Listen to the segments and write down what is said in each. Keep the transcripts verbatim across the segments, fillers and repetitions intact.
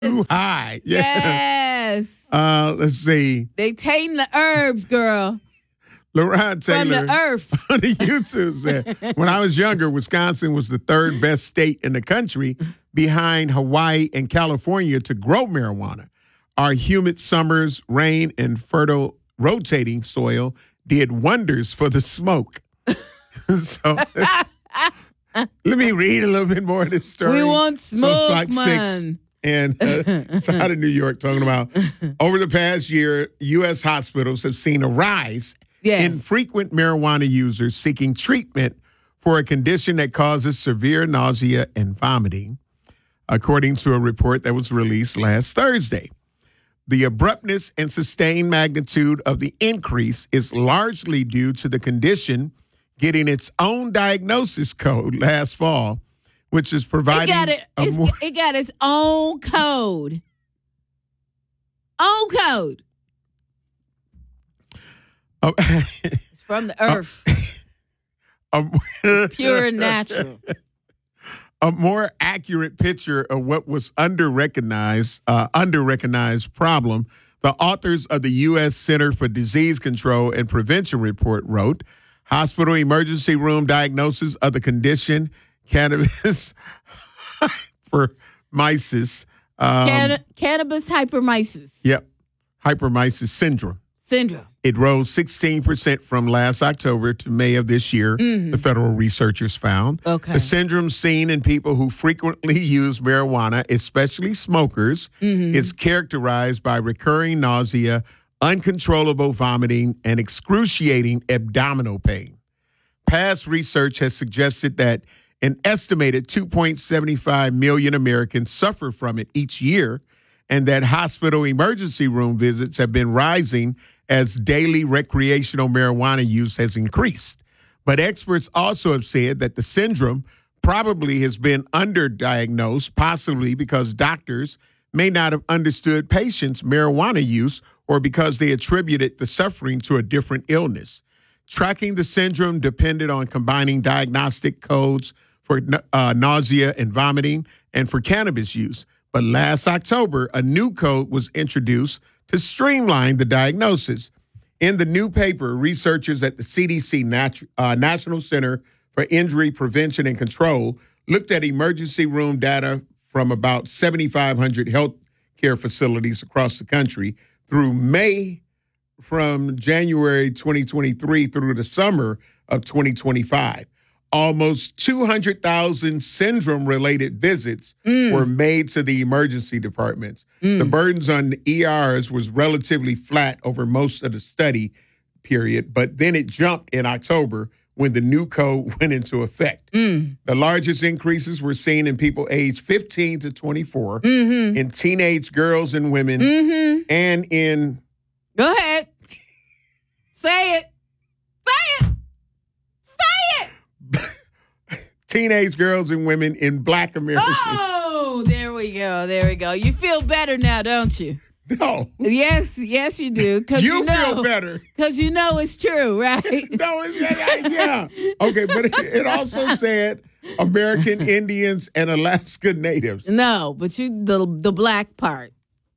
too high. Yeah. Yes. Uh, let's see. They tainting the herbs, girl. LaRon Taylor From the earth. on the YouTube said, when I was younger, Wisconsin was the third best state in the country behind Hawaii and California to grow marijuana. Our humid summers, rain, and fertile rotating soil did wonders for the smoke. So let me read a little bit more of this story. We want smoke, so Fox man. six and uh, it's out of New York talking about over the past year, U S hospitals have seen a rise Yes. in frequent marijuana users seeking treatment for a condition that causes severe nausea and vomiting, according to a report that was released last Thursday. The abruptness and sustained magnitude of the increase is largely due to the condition getting its own diagnosis code last fall, which is providing It got, it, a it's, more... it got its own code. Own code. Oh, It's from the earth. a, Pure and natural. A more accurate picture of what was under-recognized, uh, under-recognized problem, the authors of the U S Center for Disease Control and Prevention report wrote, hospital emergency room diagnosis of the condition, cannabis hypermesis. Um, Can- cannabis hypermesis yep, hypermesis syndrome. syndrome. It rose sixteen percent from last October to May of this year, Mm-hmm. the federal researchers found. Okay. The syndrome seen in people who frequently use marijuana, especially smokers, Mm-hmm. is characterized by recurring nausea, uncontrollable vomiting, and excruciating abdominal pain. Past research has suggested that an estimated two point seven five million Americans suffer from it each year, and that hospital emergency room visits have been rising as daily recreational marijuana use has increased. But experts also have said that the syndrome probably has been underdiagnosed, possibly because doctors may not have understood patients' marijuana use or because they attributed the suffering to a different illness. Tracking the syndrome depended on combining diagnostic codes for uh, nausea and vomiting and for cannabis use. But last October, a new code was introduced to streamline the diagnosis. In the new paper, researchers at the C D C Nat- uh, National Center for Injury Prevention and Control looked at emergency room data from about seventy-five hundred health care facilities across the country through May, from January twenty twenty-three through the summer of twenty twenty-five. Almost two hundred thousand syndrome-related visits mm. were made to the emergency departments. Mm. The burdens on the E Rs was relatively flat over most of the study period, but then it jumped in October when the new code went into effect. Mm. The largest increases were seen in people aged fifteen to twenty-four, mm-hmm. in teenage girls and women, mm-hmm. and in... Go ahead. Say it. Say it. Say it. Teenage girls and women in Black Americans. Oh, there we go. There we go. You feel better now, don't you? No. Yes, yes, you do. Cause you you know, feel better. Because you know it's true, right? No, it's, yeah. Okay, but it, it also said American Indians and Alaska Natives. No, but you the the black part.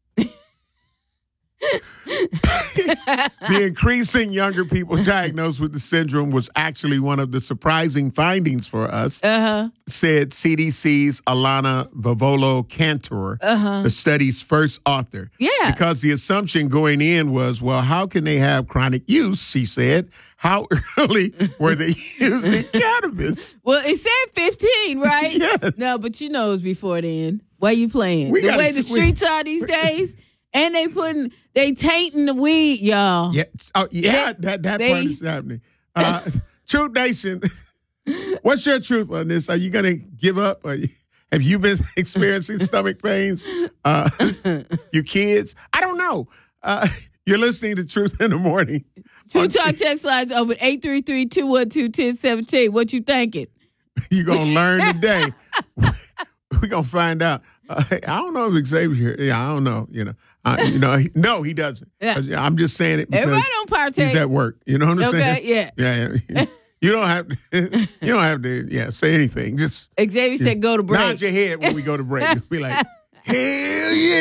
The increase in younger people diagnosed with the syndrome was actually one of the surprising findings for us, uh-huh. said C D C's Alana Vivolo Cantor, uh-huh. the study's first author. Yeah. Because the assumption going in was, well, how can they have chronic use, she said. How early were they using cannabis? Well, it said fifteen, right? Yes. No, but you know it's before then. Why you playing? We the gotta, way the streets we, are these days? And they putting, they tainting the weed, y'all. Yeah, oh, yeah, they, that, that they, part is happening. Uh, Truth Nation, what's your truth on this? Are you going to give up? Are you, have you been experiencing stomach pains? Uh, your kids? I don't know. Uh, you're listening to Truth in the Morning. True Talk text lines open eight three three, two one two, one zero one seven. What you thinking? You're going to learn today. We're going to find out. Uh, I don't know if Xavier, yeah, I don't know, you know. Uh, you know, he, no, he doesn't. Yeah. I'm just saying it because everybody don't partake. He's at work. You know what I'm okay, saying? Yeah. Yeah. yeah. You don't have to. You don't have to. Yeah, say anything. Just Xavier said, "Go to break." Nod your head when we go to break. Be like, hell yeah.